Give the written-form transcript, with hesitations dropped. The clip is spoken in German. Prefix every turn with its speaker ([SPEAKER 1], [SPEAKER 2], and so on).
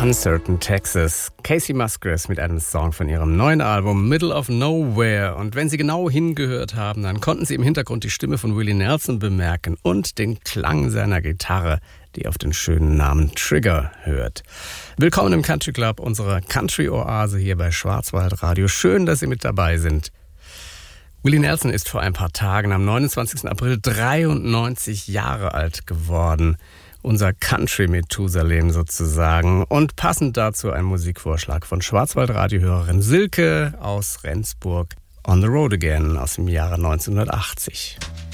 [SPEAKER 1] Uncertain Texas. Casey Musgraves mit einem Song von ihrem neuen Album Middle of Nowhere. Und wenn Sie genau hingehört haben, dann konnten Sie im Hintergrund die Stimme von Willie Nelson bemerken und den Klang seiner Gitarre, die auf den schönen Namen Trigger hört. Willkommen im Country Club, unserer Country-Oase hier bei Schwarzwaldradio. Schön, dass Sie mit dabei sind. Willie Nelson ist vor ein paar Tagen am 29. April 93 Jahre alt geworden. Unser Country-Methusalem sozusagen. Und passend dazu ein Musikvorschlag von Schwarzwaldradio-Hörerin Silke aus Rendsburg, On the Road Again aus dem Jahre 1980.